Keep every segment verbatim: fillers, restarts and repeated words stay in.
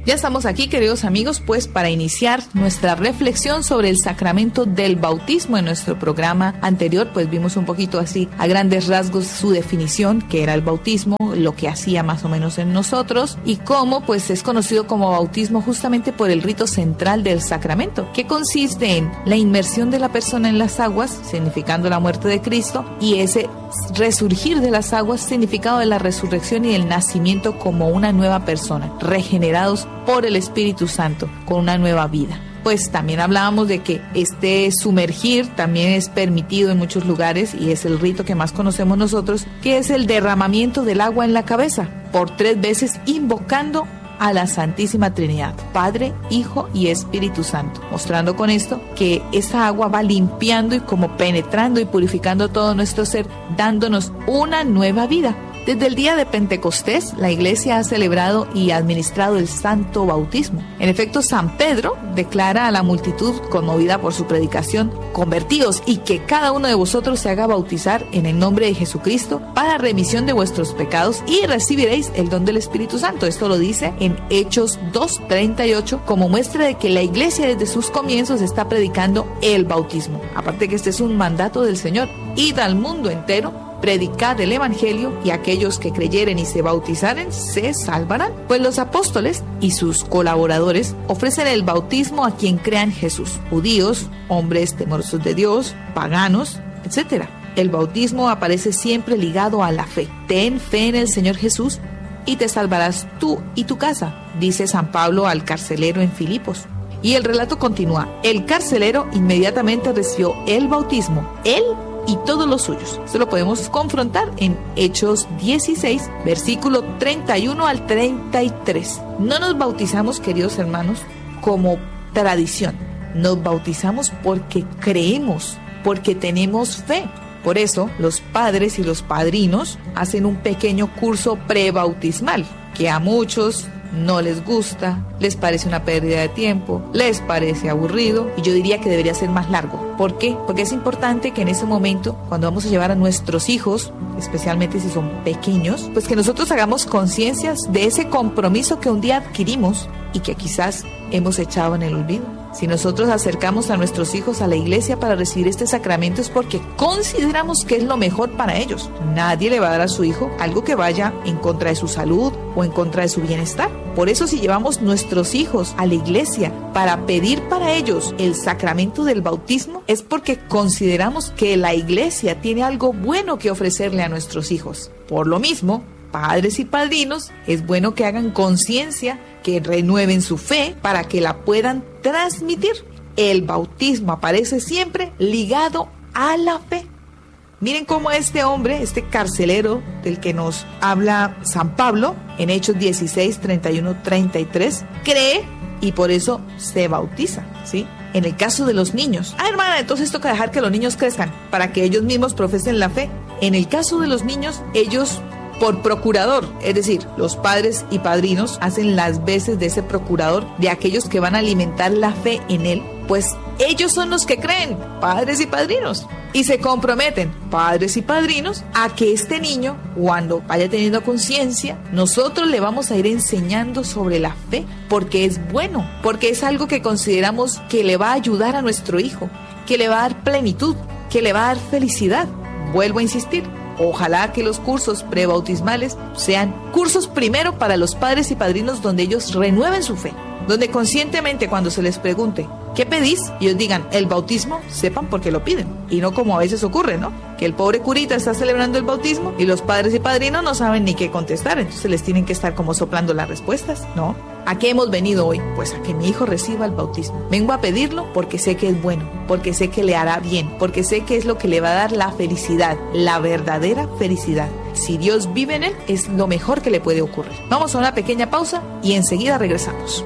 Ya estamos aquí, queridos amigos, pues para iniciar nuestra reflexión sobre el sacramento del bautismo. En nuestro programa anterior, pues vimos un poquito así, a grandes rasgos, su definición, que era el bautismo, lo que hacía más o menos en nosotros, y cómo pues es conocido como bautismo justamente por el rito central del sacramento, que consiste en la inmersión de la persona en las aguas, significando la muerte de Cristo, y ese resurgir de las aguas, significado de la resurrección y el nacimiento como una nueva persona, regenerados por el Espíritu Santo, con una nueva vida. Pues también hablábamos de que este sumergir también es permitido en muchos lugares y es el rito que más conocemos nosotros, que es el derramamiento del agua en la cabeza, por tres veces invocando a la Santísima Trinidad, Padre, Hijo y Espíritu Santo, mostrando con esto que esa agua va limpiando y como penetrando y purificando todo nuestro ser, dándonos una nueva vida. Desde el día de Pentecostés, la Iglesia ha celebrado y administrado el Santo Bautismo. En efecto, San Pedro declara a la multitud, conmovida por su predicación: convertíos y que cada uno de vosotros se haga bautizar en el nombre de Jesucristo para remisión de vuestros pecados y recibiréis el don del Espíritu Santo. Esto lo dice en Hechos dos treinta y ocho, como muestra de que la Iglesia desde sus comienzos está predicando el bautismo. Aparte que este es un mandato del Señor: id al mundo entero, predicad el evangelio, y aquellos que creyeren y se bautizaren se salvarán. Pues los apóstoles y sus colaboradores ofrecen el bautismo a quien crea en Jesús: judíos, hombres temerosos de Dios, paganos, etcétera. El bautismo aparece siempre ligado a la fe. Ten fe en el Señor Jesús y te salvarás tú y tu casa, dice San Pablo al carcelero en Filipos. Y el relato continúa: el carcelero inmediatamente recibió el bautismo, él y todos los suyos. Esto lo podemos confrontar en Hechos dieciséis, versículo treinta y uno al treinta y tres. No nos bautizamos, queridos hermanos, como tradición. Nos bautizamos porque creemos, porque tenemos fe. Por eso, los padres y los padrinos hacen un pequeño curso prebautismal, que a muchos no les gusta, les parece una pérdida de tiempo, les parece aburrido, y yo diría que debería ser más largo. ¿Por qué? Porque es importante que en ese momento, cuando vamos a llevar a nuestros hijos, especialmente si son pequeños, pues que nosotros hagamos conciencias de ese compromiso que un día adquirimos y que quizás hemos echado en el olvido. Si nosotros acercamos a nuestros hijos a la iglesia para recibir este sacramento, es porque consideramos que es lo mejor para ellos. Nadie le va a dar a su hijo algo que vaya en contra de su salud o en contra de su bienestar. Por eso, si llevamos nuestros hijos a la iglesia para pedir para ellos el sacramento del bautismo, es porque consideramos que la iglesia tiene algo bueno que ofrecerle a nuestros hijos. Por lo mismo, padres y padrinos, es bueno que hagan conciencia, que renueven su fe para que la puedan transmitir. El bautismo aparece siempre ligado a la fe. Miren cómo este hombre, este carcelero del que nos habla San Pablo en Hechos dieciséis, treinta y uno, treinta y tres, cree y por eso se bautiza, ¿sí? En el caso de los niños, ah, hermana, entonces toca dejar que los niños crezcan para que ellos mismos profesen la fe. En el caso de los niños, ellos por procurador, es decir, los padres y padrinos hacen las veces de ese procurador de aquellos que van a alimentar la fe en él, pues ellos son los que creen, padres y padrinos, y se comprometen, padres y padrinos, a que este niño, cuando vaya teniendo conciencia, nosotros le vamos a ir enseñando sobre la fe, porque es bueno, porque es algo que consideramos que le va a ayudar a nuestro hijo, que le va a dar plenitud, que le va a dar felicidad. Vuelvo a insistir, ojalá que los cursos prebautismales sean cursos primero para los padres y padrinos donde ellos renueven su fe, donde conscientemente cuando se les pregunte ¿qué pedís? Y ellos digan el bautismo, sepan por qué lo piden, y no como a veces ocurre, ¿no? Que el pobre curita está celebrando el bautismo y los padres y padrinos no saben ni qué contestar, entonces les tienen que estar como soplando las respuestas, ¿no? ¿A qué hemos venido hoy? Pues a que mi hijo reciba el bautismo. Vengo a pedirlo porque sé que es bueno, porque sé que le hará bien, porque sé que es lo que le va a dar la felicidad, la verdadera felicidad. Si Dios vive en él, es lo mejor que le puede ocurrir. Vamos a una pequeña pausa y enseguida regresamos.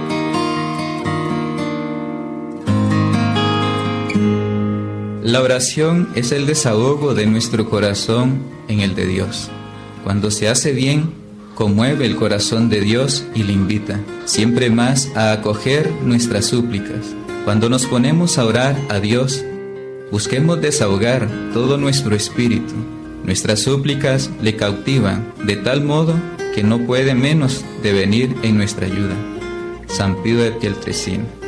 La oración es el desahogo de nuestro corazón en el de Dios. Cuando se hace bien, conmueve el corazón de Dios y le invita siempre más a acoger nuestras súplicas. Cuando nos ponemos a orar a Dios, busquemos desahogar todo nuestro espíritu. Nuestras súplicas le cautivan de tal modo que no puede menos de venir en nuestra ayuda. San Pío de Pietrelcina.